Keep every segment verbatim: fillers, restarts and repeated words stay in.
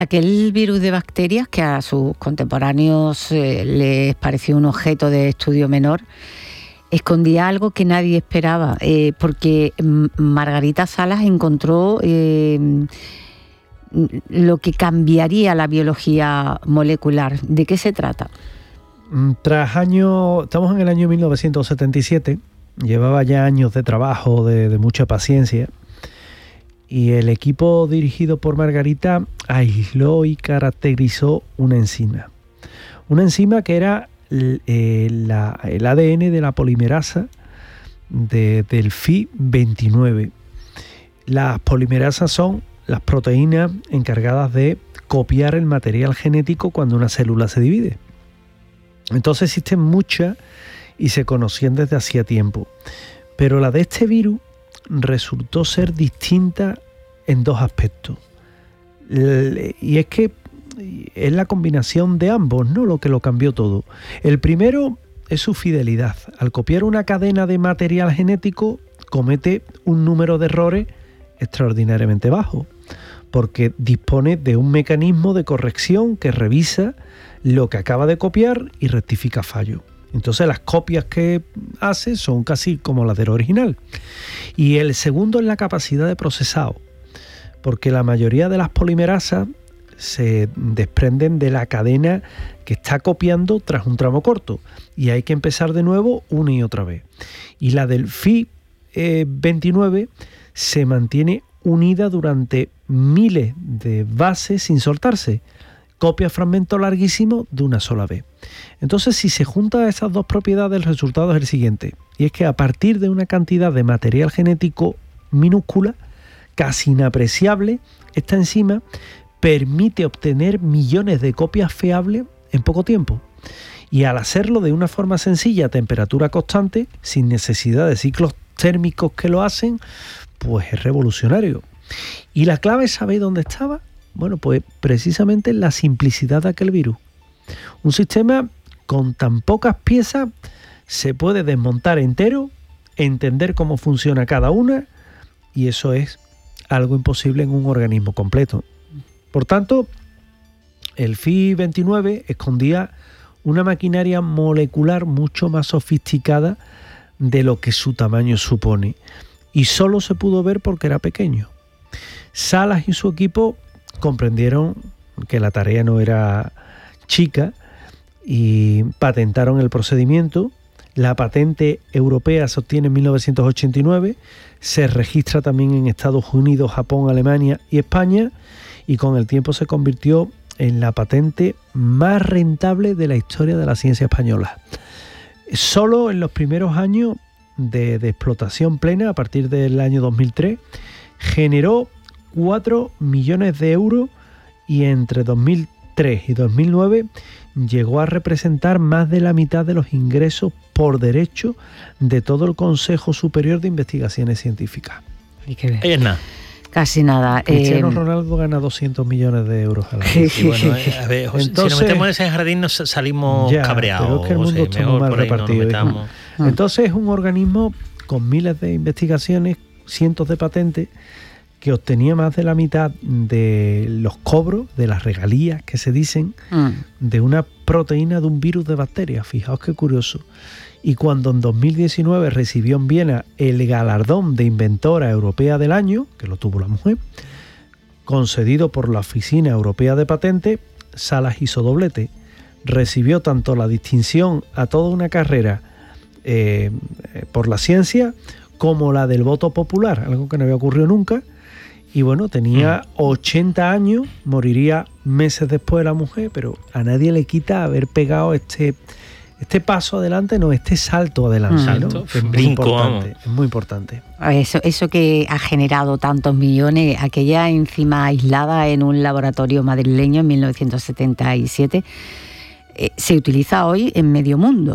Aquel virus de bacterias que a sus contemporáneos eh, les pareció un objeto de estudio menor, escondía algo que nadie esperaba, eh, porque Margarita Salas encontró eh, lo que cambiaría la biología molecular. ¿De qué se trata? Tras años, estamos en el año mil novecientos setenta y siete, llevaba ya años de trabajo, de, de mucha paciencia, y el equipo dirigido por Margarita aisló y caracterizó una enzima. Una enzima que era Eh, la, el A D N de la polimerasa de, del F I veintinueve. Las polimerasas son las proteínas encargadas de copiar el material genético cuando una célula se divide. Entonces existen muchas y se conocían desde hacía tiempo, pero la de este virus resultó ser distinta en dos aspectos. Y es que es la combinación de ambos, ¿no?, lo que lo cambió todo. El primero es su fidelidad. Al copiar una cadena de material genético, comete un número de errores extraordinariamente bajo, porque dispone de un mecanismo de corrección que revisa lo que acaba de copiar y rectifica fallos. Entonces las copias que hace son casi como las del original. Y el segundo es la capacidad de procesado, porque la mayoría de las polimerasas se desprenden de la cadena que está copiando tras un tramo corto y hay que empezar de nuevo una y otra vez. Y la del F I veintinueve se mantiene unida durante miles de bases sin soltarse, copia fragmentos larguísimos de una sola vez. Entonces, si se juntan esas dos propiedades, el resultado es el siguiente, y es que a partir de una cantidad de material genético minúscula, casi inapreciable, esta enzima permite obtener millones de copias fiables en poco tiempo. Y al hacerlo de una forma sencilla, a temperatura constante, sin necesidad de ciclos térmicos que lo hacen, pues es revolucionario. ¿Y la clave, sabéis dónde estaba? Bueno, pues precisamente en la simplicidad de aquel virus. Un sistema con tan pocas piezas se puede desmontar entero, entender cómo funciona cada una, y eso es algo imposible en un organismo completo. Por tanto, el F I veintinueve escondía una maquinaria molecular mucho más sofisticada de lo que su tamaño supone, y solo se pudo ver porque era pequeño. Salas y su equipo comprendieron que la tarea no era chica y patentaron el procedimiento. La patente europea se obtiene en mil novecientos ochenta y nueve, se registra también en Estados Unidos, Japón, Alemania y España, y con el tiempo se convirtió en la patente más rentable de la historia de la ciencia española. Solo en los primeros años de, de explotación plena, a partir del año dos mil tres, generó cuatro millones de euros y entre dos mil tres y dos mil nueve llegó a representar más de la mitad de los ingresos por derecho de todo el Consejo Superior de Investigaciones Científicas. Hay que ver. Es nada. Casi nada. Cristiano eh, Ronaldo gana doscientos millones de euros al año. Y bueno, eh, a ver, José, Entonces, si nos metemos en ese jardín nos salimos ya, cabreados. pero es que el mundo José, está mejor muy mal por ahí no nos repartido. metamos. Ah. Entonces es un organismo con miles de investigaciones, cientos de patentes, que obtenía más de la mitad de los cobros, de las regalías que se dicen, mm. de una proteína de un virus de bacterias. Fijaos qué curioso. Y cuando en dos mil diecinueve recibió en Viena el galardón de Inventora Europea del Año, que lo tuvo la mujer, concedido por la Oficina Europea de Patentes, Salas hizo doblete. Recibió tanto la distinción a toda una carrera eh, por la ciencia como la del voto popular, algo que no había ocurrido nunca. Y bueno, tenía ochenta años, moriría meses después de la mujer, pero a nadie le quita haber pegado este, este paso adelante, no, este salto adelante. Salto, ¿no? Es muy brinco, importante, vamos. es muy importante. Eso, eso que ha generado tantos millones, aquella enzima aislada en un laboratorio madrileño en mil novecientos setenta y siete, eh, se utiliza hoy en medio mundo.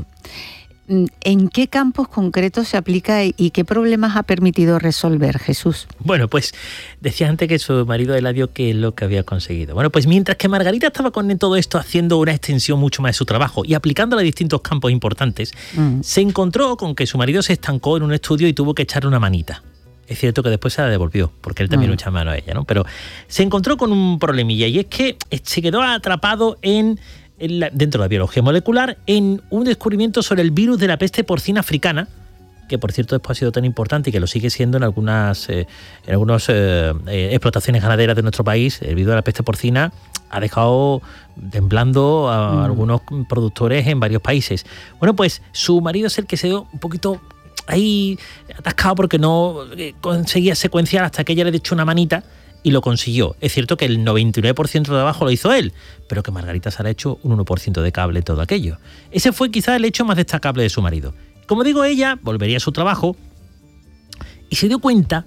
¿En qué campos concretos se aplica y qué problemas ha permitido resolver, Jesús? Bueno, pues decía antes que su marido Eladio qué es lo que había conseguido. Bueno, pues mientras que Margarita estaba con todo esto haciendo una extensión mucho más de su trabajo y aplicándola a distintos campos importantes, mm. se encontró con que su marido se estancó en un estudio y tuvo que echar una manita. Es cierto que después se la devolvió, porque él también mm. echaba mano a ella, ¿no? Pero se encontró con un problemilla, y es que se quedó atrapado en, en la, dentro de la biología molecular en un descubrimiento sobre el virus de la peste porcina africana, que por cierto después ha sido tan importante y que lo sigue siendo en algunas eh, en algunas eh, eh, explotaciones ganaderas de nuestro país. El virus de la peste porcina ha dejado temblando a mm. algunos productores en varios países. Bueno, pues su marido es el que se dio un poquito ahí atascado porque no conseguía secuenciar hasta que ella le echó una manita y lo consiguió. Es cierto que el noventa y nueve por ciento de trabajo lo hizo él, pero que Margarita Salas ha hecho un uno por ciento de cable todo aquello. Ese fue quizá el hecho más destacable de su marido. Como digo, ella volvería a su trabajo y se dio cuenta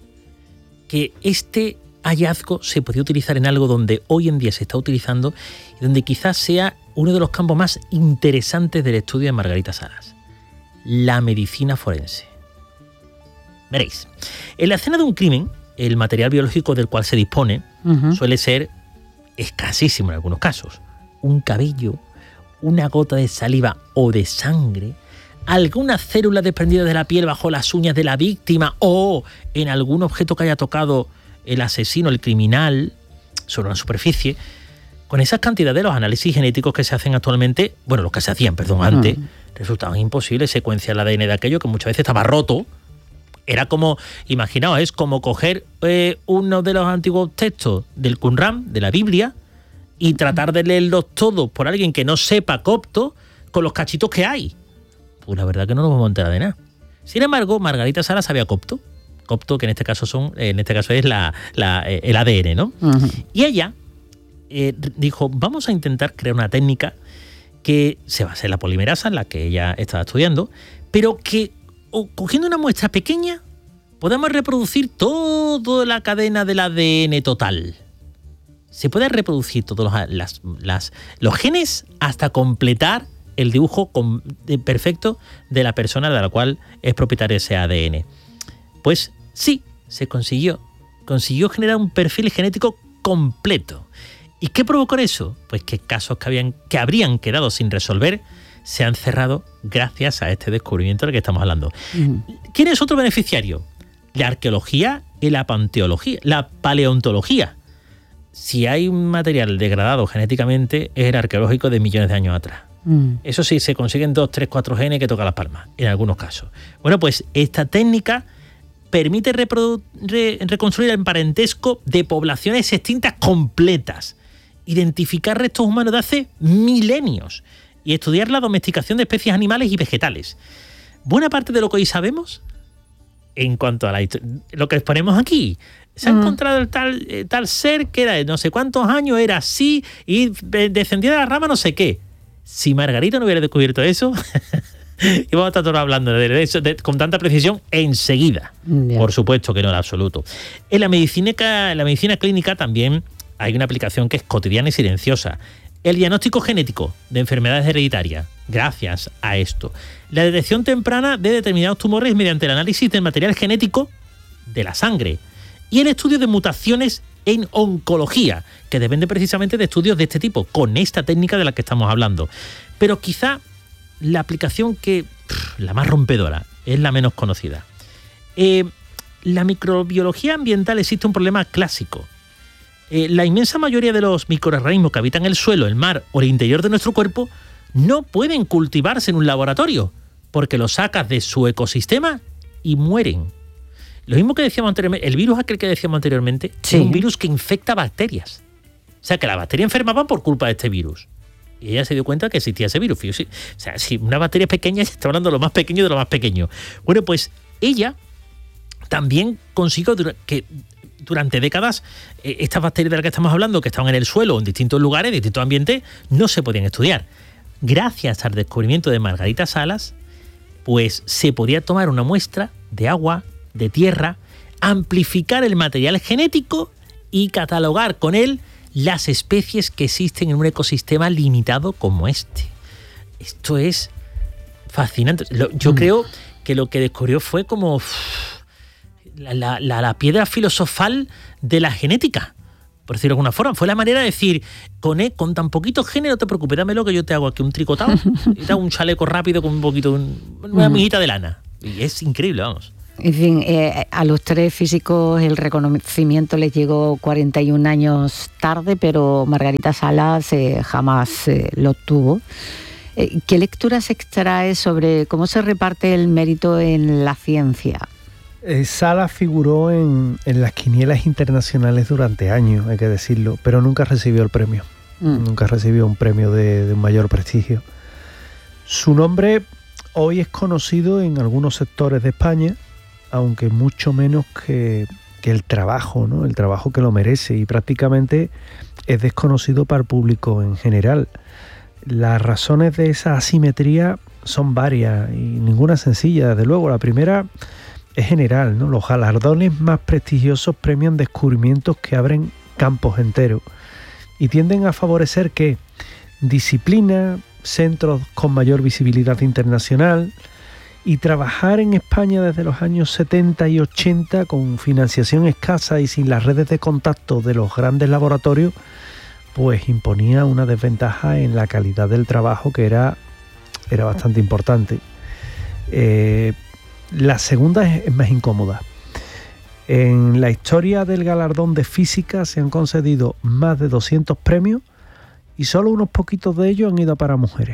que este hallazgo se podía utilizar en algo donde hoy en día se está utilizando y donde quizás sea uno de los campos más interesantes del estudio de Margarita Salas: la medicina forense. Veréis, en la escena de un crimen, el material biológico del cual se dispone uh-huh. suele ser escasísimo en algunos casos. Un cabello, una gota de saliva o de sangre, alguna célula desprendida de la piel bajo las uñas de la víctima o en algún objeto que haya tocado el asesino, el criminal, sobre una superficie. Con esas cantidades de los análisis genéticos que se hacen actualmente, bueno, los que se hacían, perdón, antes, uh-huh. resultaban imposibles secuenciar el A D N de aquello que muchas veces estaba roto. Era como, imaginaos, es como coger eh, uno de los antiguos textos del Qumran, de la Biblia, y tratar de leerlos todos por alguien que no sepa copto con los cachitos que hay. Pues la verdad que no nos vamos a enterar de nada. Sin embargo, Margarita Salas sabía copto. Copto, que en este caso son, en este caso es la, la, el A D N, ¿no? Uh-huh. Y ella eh, dijo, vamos a intentar crear una técnica que se basa en la polimerasa, en la que ella estaba estudiando, pero que o, cogiendo una muestra pequeña podemos reproducir toda la cadena del A D N total. Se puede reproducir todos los, las, las, los genes hasta completar el dibujo con, de, perfecto de la persona de la cual es propietario ese A D N. Pues sí, se consiguió. Consiguió generar un perfil genético completo. ¿Y qué provocó eso? Pues que casos que, habían, que habrían quedado sin resolver se han cerrado gracias a este descubrimiento del que estamos hablando. Uh-huh. ¿Quién es otro beneficiario? La arqueología y la paleontología. La paleontología. Si hay un material degradado genéticamente, es el arqueológico de millones de años atrás. Uh-huh. Eso sí, se consiguen dos, tres, cuatro genes que tocan las palmas, en algunos casos. Bueno, pues esta técnica permite reprodu- re- reconstruir el parentesco de poblaciones extintas completas, identificar restos humanos de hace milenios y estudiar la domesticación de especies animales y vegetales. Buena parte de lo que hoy sabemos en cuanto a la histo- lo que exponemos aquí. Se ha mm. encontrado el tal, eh, tal ser que era de no sé cuántos años, era así y descendía de la rama no sé qué. Si Margarita no hubiera descubierto eso, íbamos a estar todos hablando de eso de, con tanta precisión enseguida. Yeah. Por supuesto que no en absoluto. En la medicina, en la medicina clínica también hay una aplicación que es cotidiana y silenciosa. El diagnóstico genético de enfermedades hereditarias, gracias a esto. La detección temprana de determinados tumores mediante el análisis del material genético de la sangre. Y el estudio de mutaciones en oncología, que depende precisamente de estudios de este tipo, con esta técnica de la que estamos hablando. Pero quizá la aplicación que, pff, la más rompedora, es la menos conocida. Eh, la microbiología ambiental existe un problema clásico. Eh, la inmensa mayoría de los microorganismos que habitan el suelo, el mar o el interior de nuestro cuerpo no pueden cultivarse en un laboratorio porque los sacas de su ecosistema y mueren. Lo mismo que decíamos anteriormente, el virus aquel que decíamos anteriormente, sí. es un virus que infecta bacterias. O sea, que las bacterias enfermaban por culpa de este virus. Y ella se dio cuenta que existía ese virus. O sea, si una bacteria pequeña, se está hablando de lo más pequeño de lo más pequeño. Bueno, pues ella también consiguió que durante décadas eh, estas bacterias de las que estamos hablando, que estaban en el suelo, en distintos lugares, en distintos ambientes, no se podían estudiar. Gracias al descubrimiento de Margarita Salas, pues se podía tomar una muestra de agua, de tierra, amplificar el material genético y catalogar con él las especies que existen en un ecosistema limitado como este. Esto es fascinante. Yo mm. creo que lo que descubrió fue como uff, la, la, la, la piedra filosofal de la genética, por decirlo de alguna forma. Fue la manera de decir, con, eh, con tan poquito género, no te preocupes, dámelo que yo te hago aquí un tricotado y te hago un chaleco rápido con un poquito, un, una mijita de lana. Y es increíble, vamos. En fin, eh, a los tres físicos el reconocimiento les llegó cuarenta y un años tarde, pero Margarita Salas eh, jamás eh, lo tuvo. Eh, ¿Qué lectura se extrae sobre cómo se reparte el mérito en la ciencia? Eh, Salas figuró en, en las quinielas internacionales durante años, hay que decirlo, pero nunca recibió el premio. Mm. Nunca recibió un premio de, de mayor prestigio. Su nombre hoy es conocido en algunos sectores de España, aunque mucho menos que, que el trabajo, ¿no? El trabajo que lo merece, y prácticamente es desconocido para el público en general. Las razones de esa asimetría son varias y ninguna sencilla, desde luego. La primera es general, ¿no? Los galardones más prestigiosos premian descubrimientos que abren campos enteros y tienden a favorecer ¿qué? Disciplina, centros con mayor visibilidad internacional, y trabajar en España desde los años setenta y ochenta con financiación escasa y sin las redes de contacto de los grandes laboratorios, pues imponía una desventaja en la calidad del trabajo que era, era bastante importante. Eh, la segunda es, es más incómoda. En la historia del galardón de física se han concedido más de doscientos premios y solo unos poquitos de ellos han ido para mujeres.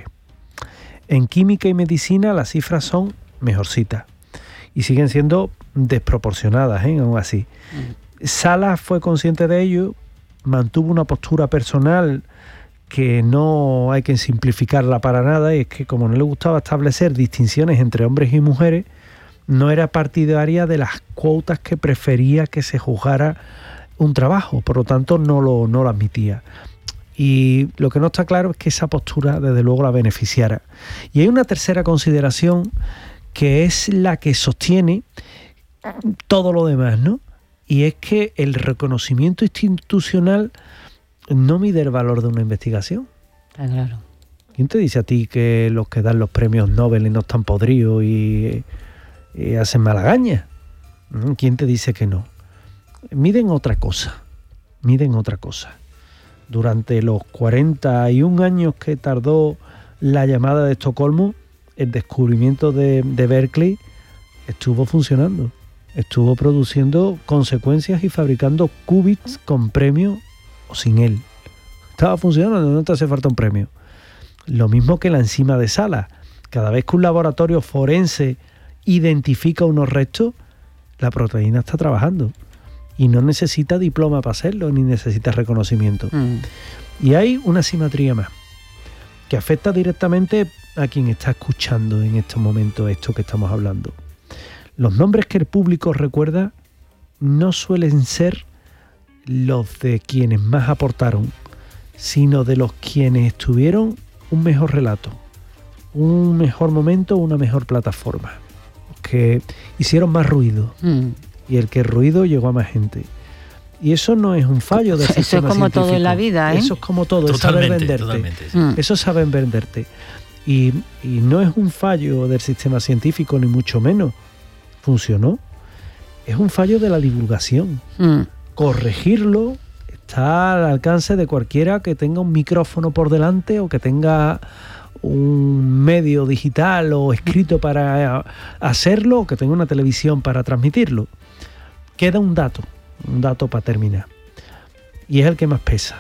En química y medicina las cifras son mejorcitas y siguen siendo desproporcionadas, ¿eh? Aún así. Mm. Salas fue consciente de ello, mantuvo una postura personal que no hay que simplificarla para nada, y es que como no le gustaba establecer distinciones entre hombres y mujeres, no era partidaria de las cuotas que prefería que se juzgara un trabajo, por lo tanto no lo, no lo admitía. Y lo que no está claro es que esa postura desde luego la beneficiara. Y hay una tercera consideración que es la que sostiene todo lo demás, ¿no? Y es que el reconocimiento institucional no mide el valor de una investigación. Ah, claro. ¿Quién te dice a ti que los que dan los premios Nobel no están podridos y, y hacen malagaña? ¿Quién te dice que no? Miden otra cosa, miden otra cosa. Durante los cuarenta y un años que tardó la llamada de Estocolmo, el descubrimiento de, de Berkeley estuvo funcionando, estuvo produciendo consecuencias y fabricando qubits con premio o sin él. Estaba funcionando, no te hace falta un premio. Lo mismo que la enzima de Salas. Cada vez que un laboratorio forense identifica unos restos, la proteína está trabajando. Y no necesita diploma para hacerlo, ni necesita reconocimiento. Mm. Y hay una asimetría más, que afecta directamente a quien está escuchando en estos momentos esto que estamos hablando. Los nombres que el público recuerda no suelen ser los de quienes más aportaron, sino de los quienes tuvieron un mejor relato, un mejor momento, una mejor plataforma, que hicieron más ruido. Mm. Y el que ruido llegó a más gente. Y eso no es un fallo del sistema científico. Eso es como todo en la vida, ¿eh? Eso es como todo, es saber venderte. Sí. Mm. Eso es saber venderte. Y, y no es un fallo del sistema científico, ni mucho menos. Funcionó. Es un fallo de la divulgación. Mm. Corregirlo está al alcance de cualquiera que tenga un micrófono por delante o que tenga un medio digital o escrito para hacerlo, o que tenga una televisión para transmitirlo. Queda un dato, un dato para terminar. Y es el que más pesa.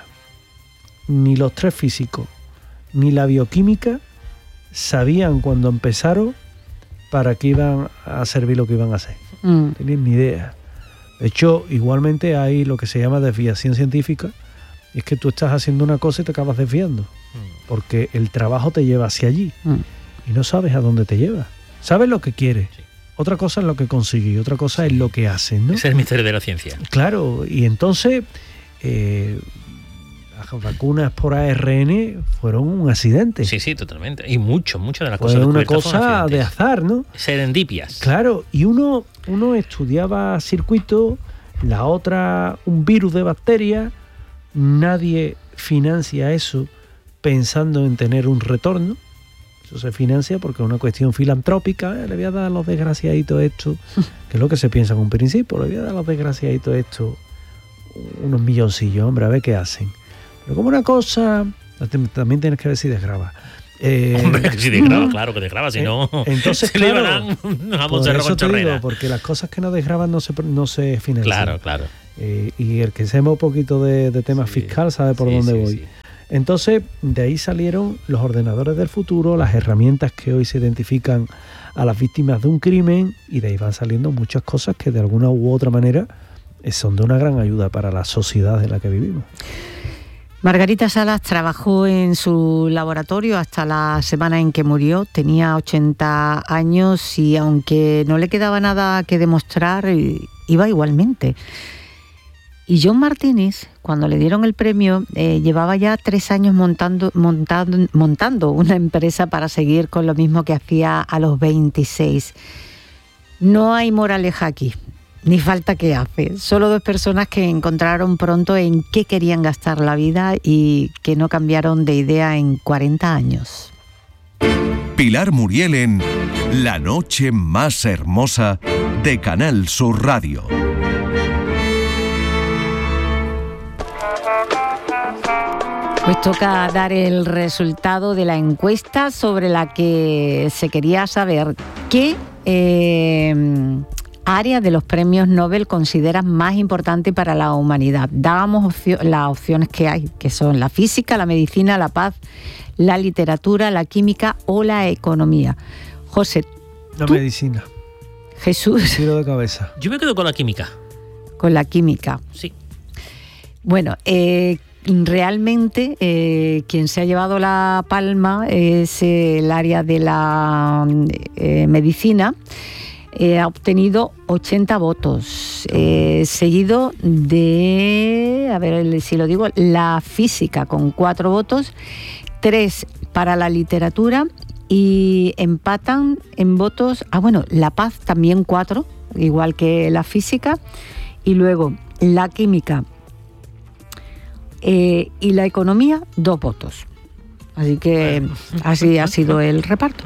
Ni los tres físicos, ni la bioquímica sabían cuando empezaron para qué iban a servir lo que iban a hacer. Mm. Tenían ni idea. De hecho, igualmente hay lo que se llama desviación científica, y es que tú estás haciendo una cosa y te acabas desviando, mm. porque el trabajo te lleva hacia allí mm. y no sabes a dónde te lleva. Sabes lo que quieres. Sí. Otra cosa es lo que consigues, otra cosa es lo que haces, ¿no? Ese es el misterio de la ciencia. Claro, y entonces eh, las vacunas por A R N fueron un accidente. Sí, sí, totalmente. Y mucho, muchas de las Fue cosas una cosa de azar, ¿no? Serendipias. Claro, y uno, uno estudiaba circuito, la otra un virus de bacterias. Nadie financia eso pensando en tener un retorno. Eso se financia porque es una cuestión filantrópica. Eh, le voy a dar a los desgraciaditos esto, que es lo que se piensa en un principio. Le voy a dar a los desgraciaditos esto unos milloncillos, hombre, a ver qué hacen. Pero como una cosa, también tienes que ver si desgraba. Eh, Hombre, que si desgraba, claro que desgraba, si no, entonces, se claro, le iban a por Monserrat eso con te digo, chorrera. porque las cosas que no desgraban no se, no se financian. Claro, claro. Eh, y el que sepa un poquito de, de tema Sí, fiscal sabe por sí, dónde sí, voy. sí. Entonces, de ahí salieron los ordenadores del futuro, las herramientas que hoy se identifican a las víctimas de un crimen, y de ahí van saliendo muchas cosas que de alguna u otra manera eh, son de una gran ayuda para la sociedad en la que vivimos. Margarita Salas trabajó en su laboratorio hasta la semana en que murió. Tenía ochenta años y aunque no le quedaba nada que demostrar, iba igualmente. Y John Martínez, cuando le dieron el premio, eh, llevaba ya tres años montando, montando, montando una empresa para seguir con lo mismo que hacía a los veintiséis. No hay moraleja aquí, ni falta que hace. Solo dos personas que encontraron pronto en qué querían gastar la vida y que no cambiaron de idea en cuarenta años. Pilar Muriel en La noche más hermosa de Canal Sur Radio. Pues toca dar el resultado de la encuesta sobre la que se quería saber qué eh, área de los premios Nobel consideras más importante para la humanidad. Dábamos opcio- las opciones que hay, que son la física, la medicina, la paz, la literatura, la química o la economía. José, La ¿tú? medicina. Jesús, Tiro de cabeza. Yo me quedo con la química. con la química. Sí. Bueno, eh, realmente eh, quien se ha llevado la palma es eh, el área de la eh, medicina. Eh, ha obtenido ochenta votos, eh, seguido de, a ver si lo digo, la física con cuatro votos, tres para la literatura y empatan en votos, ah bueno, la paz también cuatro, igual que la física, y luego la química eh, y la economía, dos votos. Así que bueno, así ha sido el reparto.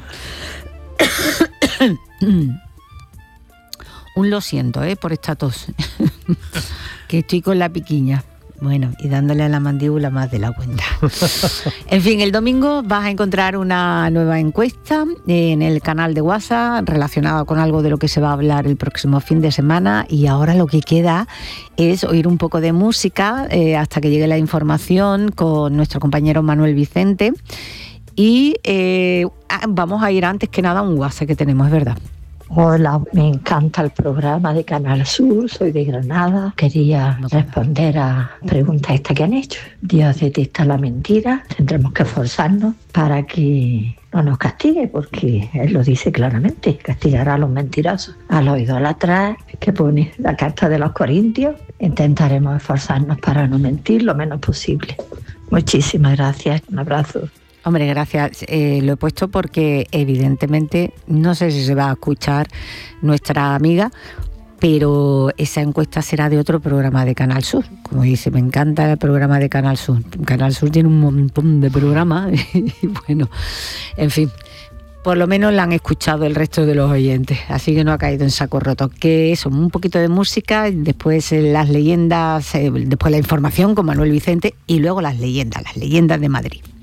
Un lo siento, ¿eh? Por esta tos, que estoy con la piquiña. Bueno, y dándole a la mandíbula más de la cuenta. En fin, el domingo vas a encontrar una nueva encuesta en el canal de WhatsApp relacionada con algo de lo que se va a hablar el próximo fin de semana. Y ahora lo que queda es oír un poco de música eh, hasta que llegue la información con nuestro compañero Manuel Vicente. Y eh, vamos a ir antes que nada a un WhatsApp que tenemos, es verdad. Hola, me encanta el programa de Canal Sur, soy de Granada. Quería responder a la pregunta esta que han hecho. Dios detesta la mentira, tendremos que esforzarnos para que no nos castigue, porque Él lo dice claramente, castigará a los mentirosos, a los idólatras, que pone la carta de los Corintios. Intentaremos esforzarnos para no mentir lo menos posible. Muchísimas gracias, un abrazo. Hombre, gracias. Eh, lo he puesto porque evidentemente no sé si se va a escuchar nuestra amiga, pero esa encuesta será de otro programa de Canal Sur. Como dice, me encanta el programa de Canal Sur. Canal Sur tiene un montón de programas y bueno, en fin, por lo menos la han escuchado el resto de los oyentes, así que no ha caído en saco roto. Que eso, un poquito de música, después las leyendas, después la información con Manuel Vicente y luego las leyendas, las leyendas de Madrid.